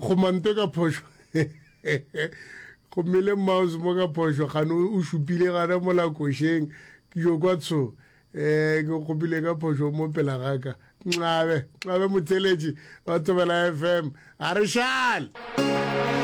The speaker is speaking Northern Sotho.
khomante ka phosho go mele mouse mo ka phosho gane o šupile gana mo lakošeng ke jo kwa tsho ke khopile ka phosho mo pela gaka ncabe motheletši wa Thobela FM a re šale